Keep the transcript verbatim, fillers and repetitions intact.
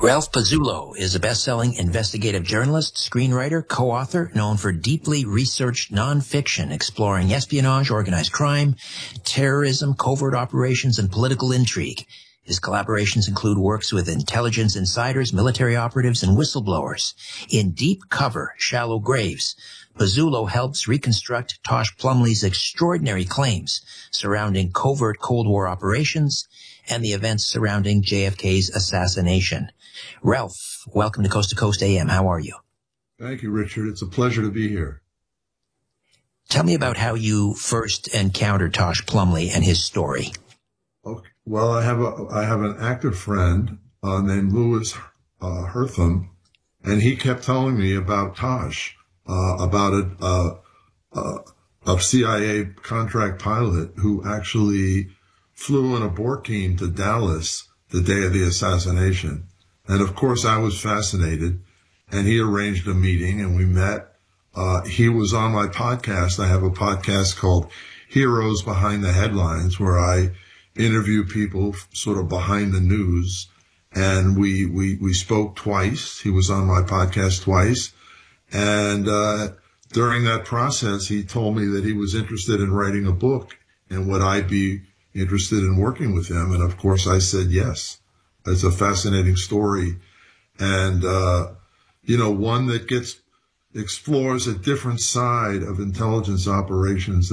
Ralph Pizzulo is a best-selling investigative journalist, screenwriter, co-author, known for deeply researched nonfiction exploring espionage, organized crime, terrorism, covert operations, and political intrigue. His collaborations include works with intelligence insiders, military operatives, and whistleblowers. In Deep Cover, Shallow Graves, Pizzulo helps reconstruct Tosh Plumlee's extraordinary claims surrounding covert Cold War operations and the events surrounding J F K's assassination. Ralph, welcome to Coast to Coast A M. How are you? Thank you, Richard. It's a pleasure to be here. Tell me about how you first encountered Tosh Plumlee and his story. Okay. Well, I have a I have an active friend uh, named Louis uh, Hertham, and he kept telling me about Tosh, uh, about a, uh, uh, a C I A contract pilot who actually flew an abort team to Dallas the day of the assassination. And of course, I was fascinated, and he arranged a meeting, and we met. Uh, he was on my podcast. I have a podcast called Heroes Behind the Headlines, where I interview people sort of behind the news. And we, we, we spoke twice. He was on my podcast twice. And, uh, during that process, he told me that he was interested in writing a book and would I be interested in working with him. And of course I said yes. It's a fascinating story. And, uh, you know, one that gets, explores a different side of intelligence operations